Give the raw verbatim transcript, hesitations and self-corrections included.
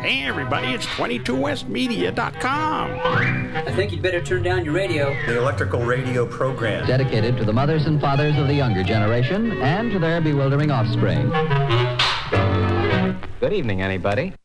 Hey everybody, it's twenty-two west media dot com. I think you'd better turn down your radio. The electrical radio program. Dedicated to the mothers and fathers of the younger generation and to their bewildering offspring. Good evening, anybody.